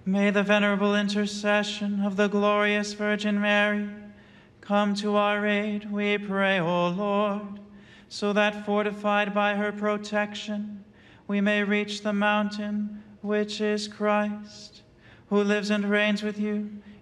May the venerable intercession of the glorious Virgin Mary come to our aid, we pray, O Lord, so that, fortified by her protection, we may reach the mountain which is Christ, who lives and reigns with you